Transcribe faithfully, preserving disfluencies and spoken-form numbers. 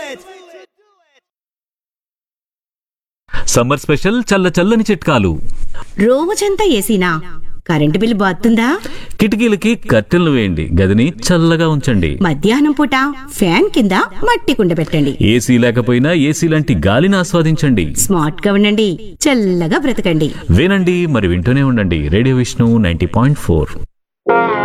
Summer special చల్ల చల్లని చిట్కాలు. రోజంతా ఏసీనా? Current bill బాతుందా? కిటికీలకి కట్టెలు వేయండి, గదిని చల్లగా ఉంచండి. మధ్యాహ్నం పూట ఫ్యాన్ కింద మట్టి కుండ పెట్టండి. ఏసీ లేకపోయినా ఏసీ లాంటి గాలిని ఆస్వాదించండి. స్మార్ట్ గా ఉండండి, చల్లగా బ్రతకండి. వినండి మరి వింటూనే ఉండండి radio Vishnu ninety point four.